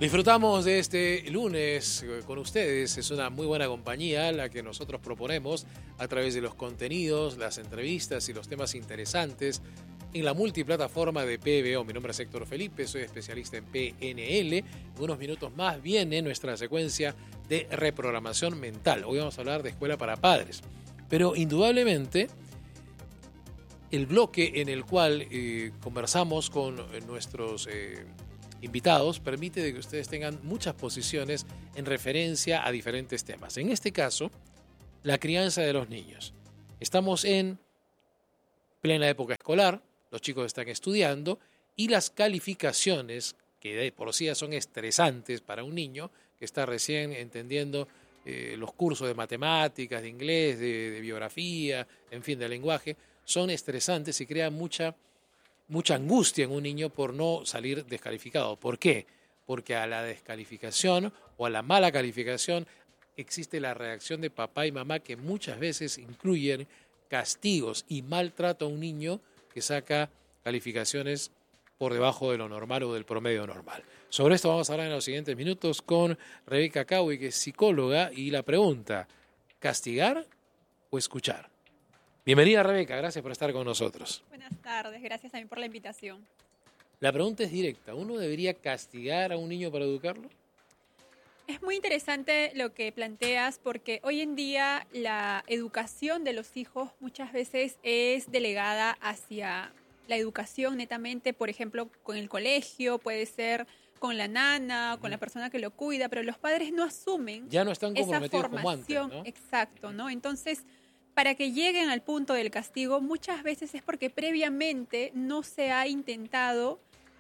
Disfrutamos de este lunes con ustedes. Es una muy buena compañía la que nosotros proponemos a través de los contenidos, las entrevistas y los temas interesantes en la multiplataforma de PBO. Mi nombre es Héctor Felipe, soy especialista en PNL. En unos minutos más viene nuestra secuencia de reprogramación mental. Hoy vamos a hablar de escuela para padres. Pero indudablemente el bloque en el cual conversamos con nuestros invitados permite de que ustedes tengan muchas posiciones en referencia a diferentes temas. En este caso, la crianza de los niños. Estamos en plena época escolar, los chicos están estudiando y las calificaciones, que de por sí son estresantes para un niño que está recién entendiendo los cursos de matemáticas, de inglés, de biografía, en fin, de lenguaje, son estresantes y crean mucha angustia en un niño por no salir descalificado. ¿Por qué? Porque a la descalificación o a la mala calificación existe la reacción de papá y mamá que muchas veces incluyen castigos y maltrato a un niño que saca calificaciones por debajo de lo normal o del promedio normal. Sobre esto vamos a hablar en los siguientes minutos con Rebeca Kawi, que es psicóloga, y la pregunta, ¿castigar o escuchar? Bienvenida, Rebeca, gracias por estar con nosotros. Buenas tardes, gracias también por la invitación. La pregunta es directa, ¿uno debería castigar a un niño para educarlo? Es muy interesante lo que planteas porque hoy en día la educación de los hijos muchas veces es delegada hacia la educación netamente, por ejemplo, con el colegio, puede ser con la nana, con la persona que lo cuida, pero los padres no asumen ya no están esa comprometidos como antes, formación, ¿no? exacto, ¿no? Entonces, para que lleguen al punto del castigo, muchas veces es porque previamente no se ha intentado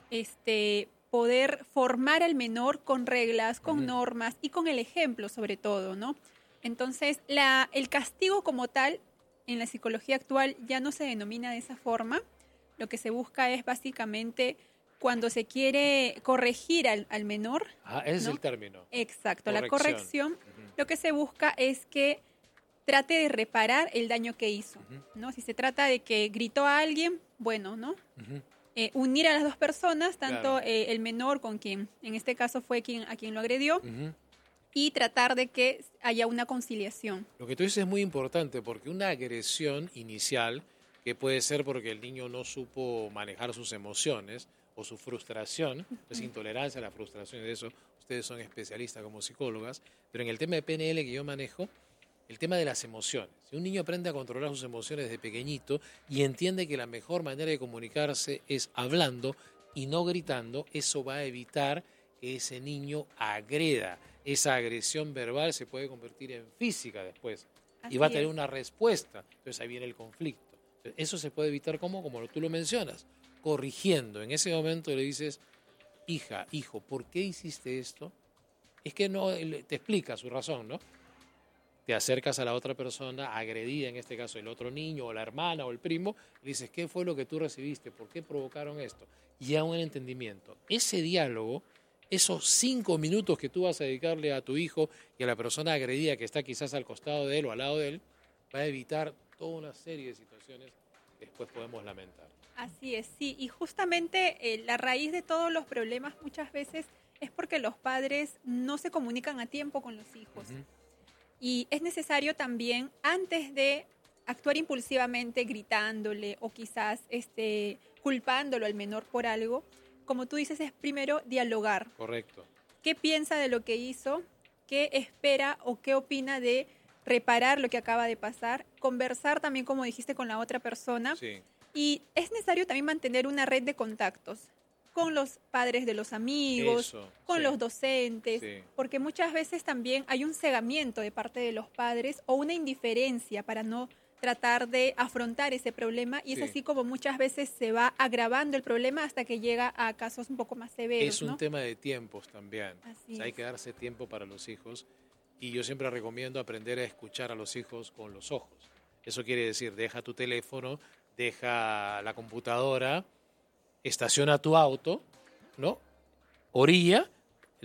poder formar al menor con reglas, con normas y con el ejemplo sobre todo, ¿no? Entonces, el castigo como tal en la psicología actual ya no se denomina de esa forma. Lo que se busca es básicamente cuando se quiere corregir al menor. Ese es ¿no? el término. Exacto, la corrección. Lo que se busca es que trate de reparar el daño que hizo, ¿no? Si se trata de que gritó a alguien, bueno, ¿no? Unir a las dos personas, tanto Claro. El menor con quien, en este caso fue a quien lo agredió, y tratar de que haya una conciliación. Lo que tú dices es muy importante porque una agresión inicial, que puede ser porque el niño no supo manejar sus emociones o su frustración, es intolerancia a la frustración, y de eso ustedes son especialistas como psicólogas, pero en el tema de PNL que yo manejo, el tema de las emociones. Si un niño aprende a controlar sus emociones desde pequeñito y entiende que la mejor manera de comunicarse es hablando y no gritando, eso va a evitar que ese niño agreda. Esa agresión verbal se puede convertir en física después y va a tener una respuesta. Entonces ahí viene el conflicto. Entonces, eso se puede evitar como tú lo mencionas, corrigiendo. En ese momento le dices, hija, hijo, ¿por qué hiciste esto? Es que no, te explica su razón, ¿no? Te acercas a la otra persona agredida, en este caso el otro niño o la hermana o el primo, y dices, ¿qué fue lo que tú recibiste? ¿Por qué provocaron esto? Y a un entendimiento. Ese diálogo, esos 5 minutos que tú vas a dedicarle a tu hijo y a la persona agredida que está quizás al costado de él o al lado de él, va a evitar toda una serie de situaciones que después podemos lamentar. Así es, sí. Y justamente la raíz de todos los problemas muchas veces es porque los padres no se comunican a tiempo con los hijos. Y es necesario también, antes de actuar impulsivamente, gritándole o quizás culpándolo al menor por algo, como tú dices, es primero dialogar. Correcto. ¿Qué piensa de lo que hizo? ¿Qué espera o qué opina de reparar lo que acaba de pasar? Conversar también, como dijiste, con la otra persona. Sí. Y es necesario también mantener una red de contactos con los padres de los amigos, con los docentes, porque muchas veces también hay un cegamiento de parte de los padres o una indiferencia para no tratar de afrontar ese problema y es así como muchas veces se va agravando el problema hasta que llega a casos un poco más severos. Es un tema de tiempos también. Así hay que darse tiempo para los hijos y yo siempre recomiendo aprender a escuchar a los hijos con los ojos. Eso quiere decir, deja tu teléfono, deja la computadora, estaciona tu auto, ¿no? Orilla, en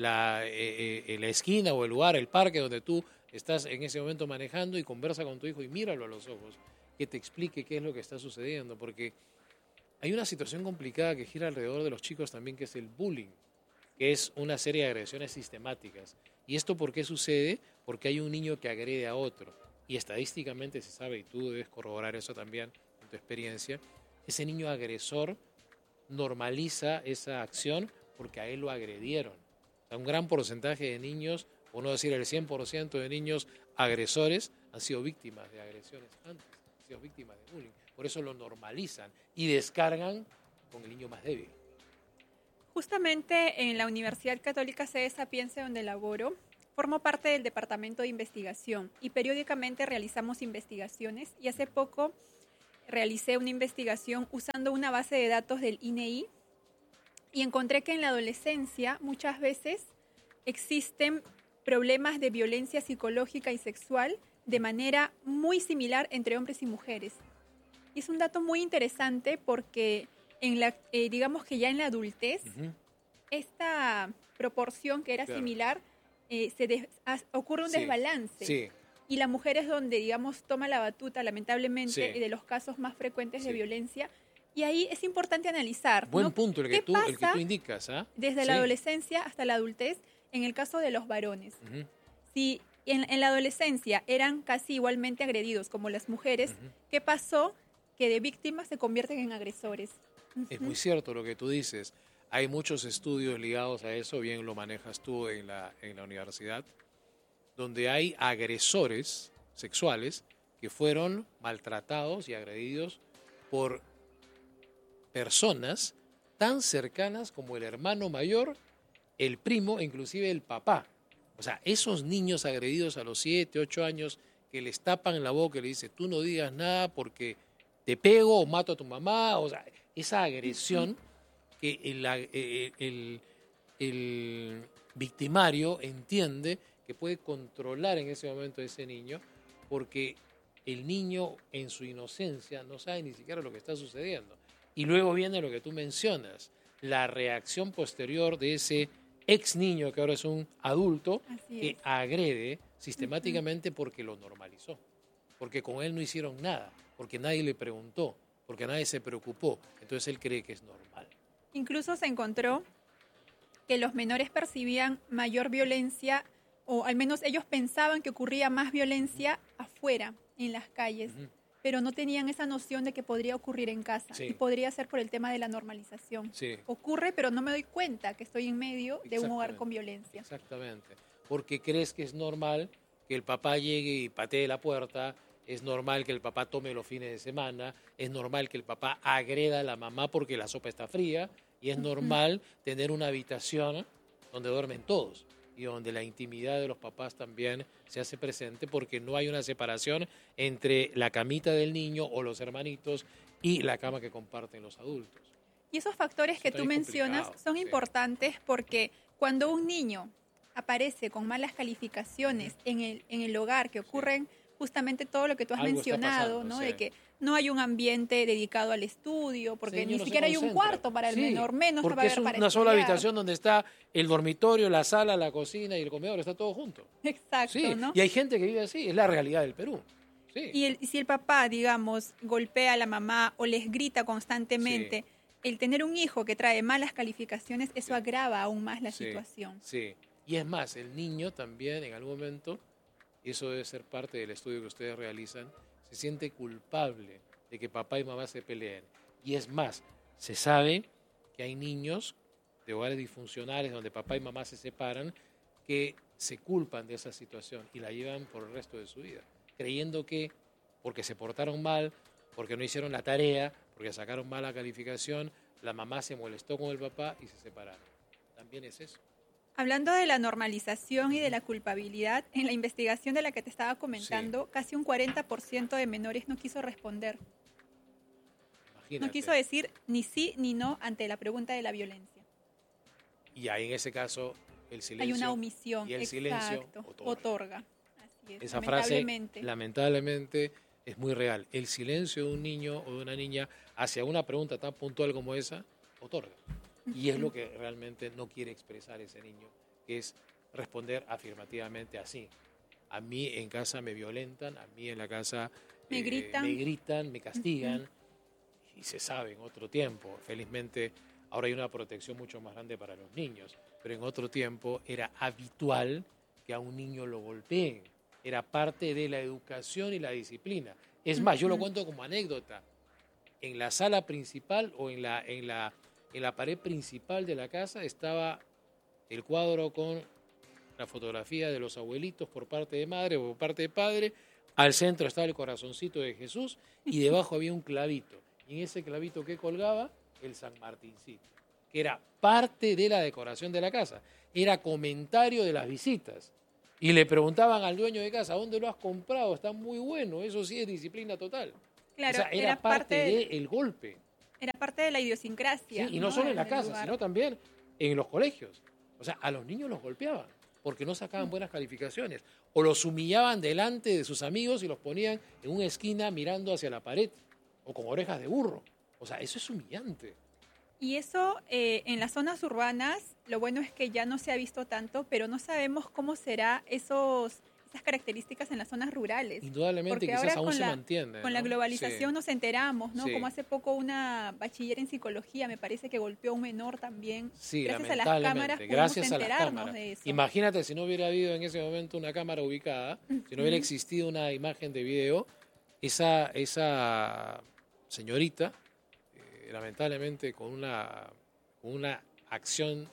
la esquina o el lugar, el parque donde tú estás en ese momento manejando y conversa con tu hijo y míralo a los ojos, que te explique qué es lo que está sucediendo, porque hay una situación complicada que gira alrededor de los chicos también, que es el bullying. que es una serie de agresiones sistemáticas. ¿Y esto por qué sucede? Porque hay un niño que agrede a otro. Y estadísticamente se sabe, y tú debes corroborar eso también en tu experiencia, ese niño agresor normaliza esa acción porque a él lo agredieron. O sea, un gran porcentaje de niños, por no decir el 100% de niños agresores, han sido víctimas de agresiones antes, han sido víctimas de bullying. Por eso lo normalizan y descargan con el niño más débil. Justamente en la Universidad Católica Sede Sapienza, donde laboro, formo parte del Departamento de Investigación y periódicamente realizamos investigaciones, y hace poco realicé una investigación usando una base de datos del INEI y encontré que en la adolescencia muchas veces existen problemas de violencia psicológica y sexual de manera muy similar entre hombres y mujeres. Y es un dato muy interesante porque digamos que ya en la adultez, esta proporción que era similar, ocurre un desbalance. Sí. Y la mujer es donde, digamos, toma la batuta, lamentablemente, de los casos más frecuentes de violencia. Y ahí es importante analizar. Buen punto el que tú indicas. Desde la adolescencia hasta la adultez, en el caso de los varones. Si en la adolescencia eran casi igualmente agredidos como las mujeres, ¿qué pasó? Que de víctimas se convierten en agresores. Es muy cierto lo que tú dices. Hay muchos estudios ligados a eso, bien lo manejas tú en la universidad, donde hay agresores sexuales que fueron maltratados y agredidos por personas tan cercanas como el hermano mayor, el primo e inclusive el papá. O sea, esos niños agredidos a los 7, 8 años que les tapan la boca y le dicen, tú no digas nada porque te pego o mato a tu mamá. O sea, esa agresión que el victimario entiende que puede controlar en ese momento a ese niño, porque el niño en su inocencia no sabe ni siquiera lo que está sucediendo. Y luego viene lo que tú mencionas, la reacción posterior de ese ex niño que ahora es un adulto que agrede sistemáticamente porque lo normalizó, porque con él no hicieron nada, porque nadie le preguntó, porque nadie se preocupó. Entonces él cree que es normal. Incluso se encontró que los menores percibían mayor violencia, o al menos ellos pensaban que ocurría más violencia afuera, en las calles, pero no tenían esa noción de que podría ocurrir en casa, y podría ser por el tema de la normalización. Ocurre, pero no me doy cuenta que estoy en medio de un hogar con violencia. Exactamente, porque crees que es normal que el papá llegue y patee la puerta, es normal que el papá tome los fines de semana, es normal que el papá agreda a la mamá porque la sopa está fría, y es normal tener una habitación donde duermen todos y donde la intimidad de los papás también se hace presente, porque no hay una separación entre la camita del niño o los hermanitos y la cama que comparten los adultos. Y esos factores que tú mencionas son importantes, porque cuando un niño aparece con malas calificaciones en el hogar, que ocurren justamente todo lo que tú has mencionado, ¿no? De que no hay un ambiente dedicado al estudio, porque ni siquiera hay un cuarto para el menor, menos porque va a haber es para una sola estudiar. habitación donde está el dormitorio, la sala, la cocina y el comedor, está todo junto. Exacto, ¿no? Y hay gente que vive así, es la realidad del Perú. Y si el papá, digamos, golpea a la mamá o les grita constantemente, el tener un hijo que trae malas calificaciones, eso agrava aún más la situación. Sí, y es más, el niño también en algún momento, eso debe ser parte del estudio que ustedes realizan, se siente culpable de que papá y mamá se peleen. Y es más, se sabe que hay niños de hogares disfuncionales donde papá y mamá se separan que se culpan de esa situación y la llevan por el resto de su vida, creyendo que porque se portaron mal, porque no hicieron la tarea, porque sacaron mala calificación, la mamá se molestó con el papá y se separaron. También es eso. Hablando de la normalización y de la culpabilidad, en la investigación de la que te estaba comentando, casi un 40% de menores no quiso responder. Imagínate. No quiso decir ni sí ni no ante la pregunta de la violencia. Y ahí en ese caso el silencio. Hay una omisión. Y el silencio otorga. Así es. Esa frase, lamentablemente, es muy real. El silencio de un niño o de una niña hacia una pregunta tan puntual como esa, otorga. Y es lo que realmente no quiere expresar ese niño, que es responder afirmativamente así. A mí en casa me violentan, a mí en la casa me gritan, me castigan, y se sabe en otro tiempo. Felizmente Ahora hay una protección mucho más grande para los niños, pero en otro tiempo era habitual que a un niño lo golpeen. Era parte de la educación y la disciplina. Es más, yo lo cuento como anécdota. En la sala principal o en la pared principal de la casa estaba el cuadro con la fotografía de los abuelitos por parte de madre o por parte de padre. Al centro estaba el corazoncito de Jesús y debajo había un clavito. Y en ese clavito que colgaba, el San Martincito, que era parte de la decoración de la casa. Era comentario de las visitas. Y le preguntaban al dueño de casa, ¿dónde lo has comprado? Está muy bueno, eso sí es disciplina total. Claro, O sea, era parte del golpe. Era parte de la idiosincrasia. Sí, y no solo en la casa, sino también en los colegios. O sea, a los niños los golpeaban porque no sacaban buenas calificaciones. O los humillaban delante de sus amigos y los ponían en una esquina mirando hacia la pared o con orejas de burro. O sea, eso es humillante. Y eso en las zonas urbanas, lo bueno es que ya no se ha visto tanto, pero no sabemos cómo será esas características en las zonas rurales. Indudablemente, porque quizás ahora aún se mantiene. Con la globalización nos enteramos, ¿no? Sí. Como hace poco una bachiller en psicología, me parece que golpeó a un menor también. Sí, gracias a las cámaras gracias a las enterarnos cámaras. de eso. Imagínate si no hubiera habido en ese momento una cámara ubicada, si no hubiera existido una imagen de video, esa señorita, lamentablemente con una acción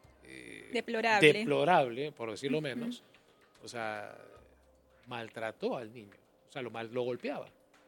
deplorable, por decirlo menos, o sea, maltrató al niño, o sea, lo golpeaba.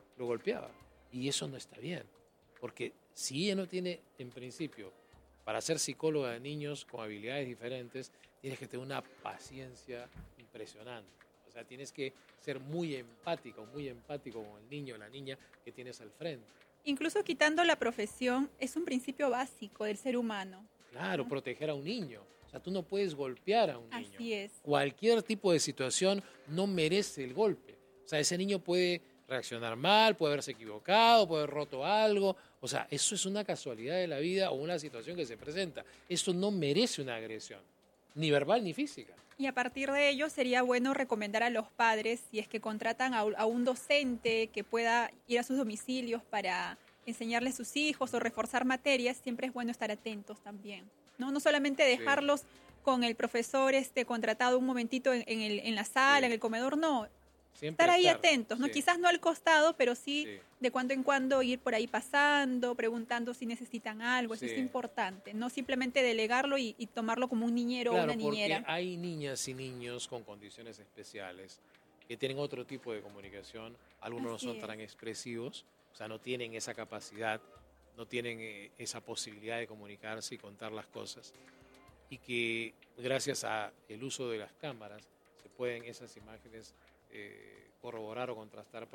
Y eso no está bien, porque si ella no tiene, en principio, para ser psicóloga de niños con habilidades diferentes, tienes que tener una paciencia impresionante. O sea, tienes que ser muy empático con el niño o la niña que tienes al frente. Incluso quitando la profesión, es un principio básico del ser humano. Claro, ¿no? Proteger a un niño. O sea, tú no puedes golpear a un niño. Así es. Cualquier tipo de situación no merece el golpe. O sea, ese niño puede reaccionar mal, puede haberse equivocado, puede haber roto algo. O sea, eso es una casualidad de la vida o una situación que se presenta. Esto no merece una agresión, ni verbal ni física. Y a partir de ello sería bueno recomendar a los padres, si es que contratan a un docente que pueda ir a sus domicilios para enseñarles a sus hijos o reforzar materias, siempre es bueno estar atentos también. No solamente dejarlos con el profesor contratado un momentito en la sala, en el comedor, no. Estar ahí atentos, ¿no? Quizás no al costado, pero sí de cuando en cuando ir por ahí pasando, preguntando si necesitan algo, eso es importante. No simplemente delegarlo y tomarlo como un niñero o una niñera. Porque hay niñas y niños con condiciones especiales que tienen otro tipo de comunicación, algunos no son tan expresivos, o sea, no tienen esa capacidad, no tienen esa posibilidad de comunicarse y contar las cosas, y que gracias al uso de las cámaras se pueden esas imágenes corroborar o contrastar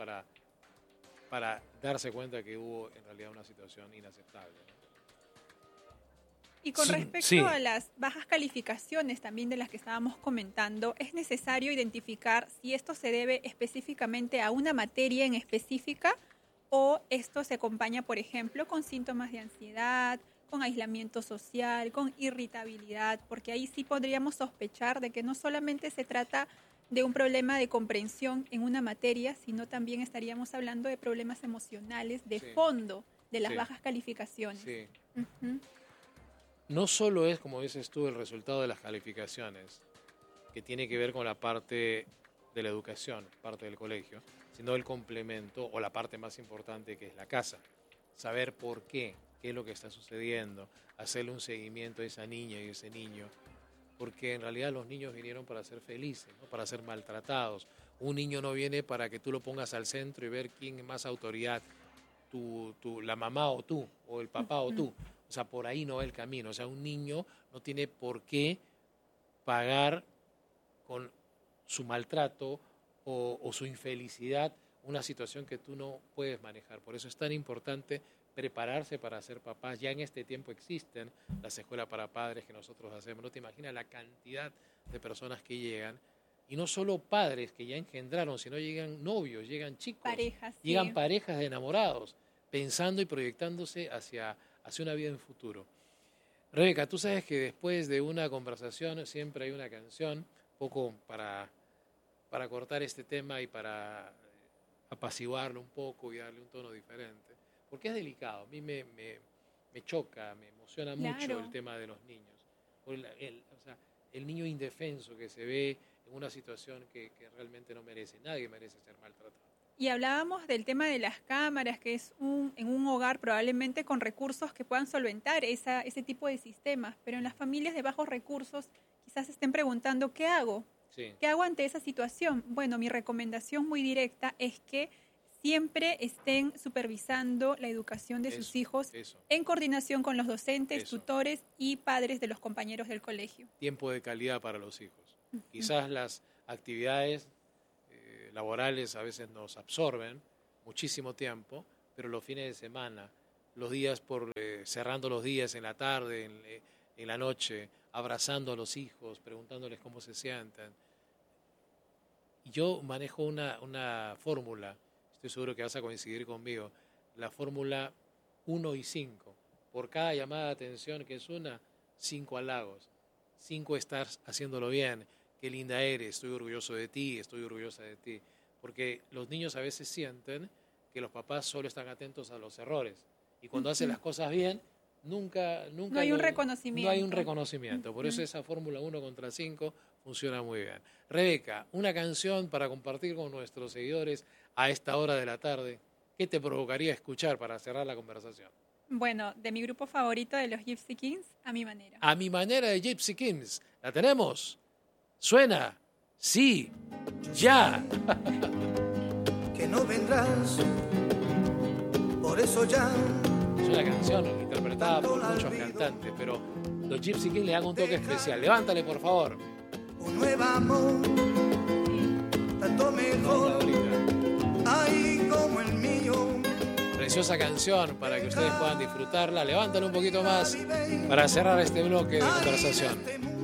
para darse cuenta que hubo en realidad una situación inaceptable, ¿no? Y con respecto a las bajas calificaciones también de las que estábamos comentando, es necesario identificar si esto se debe específicamente a una materia en específica o esto se acompaña, por ejemplo, con síntomas de ansiedad, con aislamiento social, con irritabilidad, porque ahí sí podríamos sospechar de que no solamente se trata de un problema de comprensión en una materia, sino también estaríamos hablando de problemas emocionales de fondo de las bajas calificaciones. Sí. No solo es, como dices tú, el resultado de las calificaciones, que tiene que ver con la parte de la educación, parte del colegio, sino el complemento o la parte más importante que es la casa. Saber por qué es lo que está sucediendo, hacerle un seguimiento a esa niña y ese niño, porque en realidad los niños vinieron para ser felices, no para ser maltratados. Un niño no viene para que tú lo pongas al centro y ver quién es más autoridad, la mamá o tú, o el papá o tú. O sea, por ahí no va el camino. O sea, un niño no tiene por qué pagar con su maltrato o su infelicidad una situación que tú no puedes manejar. Por eso es tan importante prepararse para ser papás. Ya en este tiempo existen las escuelas para padres que nosotros hacemos. No te imaginas la cantidad de personas que llegan. Y no solo padres que ya engendraron, sino llegan novios, llegan chicos. Parejas. Llegan parejas de enamorados, pensando y proyectándose hacia una vida en futuro. Rebeca, tú sabes que después de una conversación siempre hay una canción, un poco para cortar este tema y para apaciguarlo un poco y darle un tono diferente. Porque es delicado. A mí me me choca, me emociona mucho el tema de los niños. O sea, el niño indefenso que se ve en una situación que realmente no merece. Nadie merece ser maltratado. Y hablábamos del tema de las cámaras, que es en un hogar probablemente con recursos que puedan solventar ese tipo de sistemas, pero en las familias de bajos recursos quizás se estén preguntando, ¿qué hago? Sí. ¿Qué hago ante esa situación? Bueno, mi recomendación muy directa es que siempre estén supervisando la educación de sus hijos en coordinación con los docentes, tutores y padres de los compañeros del colegio. Tiempo de calidad para los hijos. Quizás las actividades laborales a veces nos absorben muchísimo tiempo, pero los fines de semana, los días cerrando los días en la tarde, en la noche, abrazando a los hijos, preguntándoles cómo se sienten. Yo manejo una fórmula, estoy seguro que vas a coincidir conmigo, la fórmula 1 y 5. Por cada llamada de atención que es 5 halagos. 5 estás haciéndolo bien, qué linda eres, estoy orgulloso de ti, estoy orgullosa de ti. Porque los niños a veces sienten que los papás solo están atentos a los errores. Y cuando hacen las cosas bien, nunca no hay un reconocimiento. No hay un reconocimiento. Por eso esa fórmula 1 contra 5 funciona muy bien. Rebeca, una canción para compartir con nuestros seguidores a esta hora de la tarde. ¿Qué te provocaría escuchar para cerrar la conversación? Bueno, de mi grupo favorito de los Gypsy Kings, A Mi Manera. A Mi Manera de Gypsy Kings. ¿La tenemos? ¿Suena? Sí. ¡Ya! Que no vendrás, por eso ya. Es una canción interpretada por muchos cantantes, pero los Gypsy Kings le dan un toque especial. Levántale, por favor. Un nuevo amor, tanto mejor, ay, como el mío. Preciosa canción para que ustedes puedan disfrutarla. Levántale un poquito más para cerrar este bloque de conversación.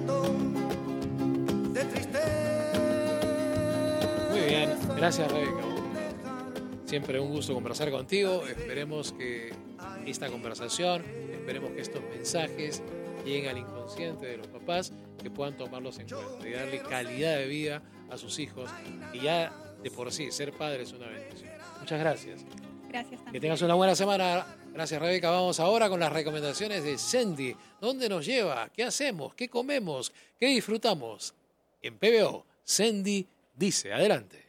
Muy bien, gracias Rebeca. Siempre un gusto conversar contigo. Esperemos que esta conversación, esperemos que estos mensajes lleguen al inconsciente de los papás, que puedan tomarlos en cuenta y darle calidad de vida a sus hijos. Y ya de por sí, ser padre es una bendición. Muchas gracias. Gracias también. Que tengas una buena semana. Gracias, Rebeca. Vamos ahora con las recomendaciones de Sendy. ¿Dónde nos lleva? ¿Qué hacemos? ¿Qué comemos? ¿Qué disfrutamos? En PBO, Sendy dice. Adelante.